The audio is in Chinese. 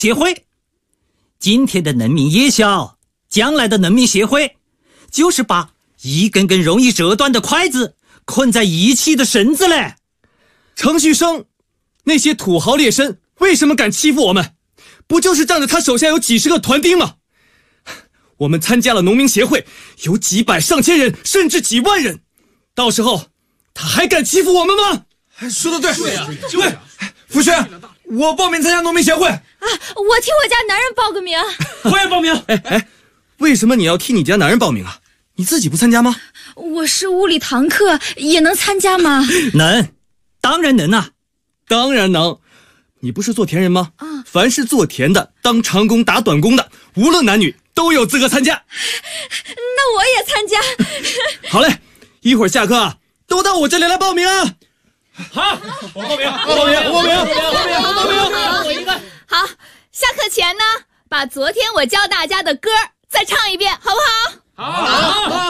协会。今天的农民夜宵，将来的农民协会，就是把一根根容易折断的筷子捆在一起的绳子嘞。 程旭生，那些土豪劣绅为什么敢欺负我们？不就是仗着他手下有几十个团丁吗？我们参加了农民协会，有几百上千人，甚至几万人，到时候他还敢欺负我们吗？ 说得对，对，福轩，我报名参加农民协会啊！ 我替我家男人报个名。 我也报名。为什么你要替你家男人报名啊？你自己不参加吗？ 我是物理堂客，也能参加吗？ 能，当然能啊， 当然能。你不是做田人吗？凡是做田的，当长工打短工的，无论男女都有资格参加。 那我也参加。 好嘞，一会儿下课啊，都到我这里来报名啊！ 好，我报名，我报名。 好，下课前呢，把昨天我教大家的歌再唱一遍，好不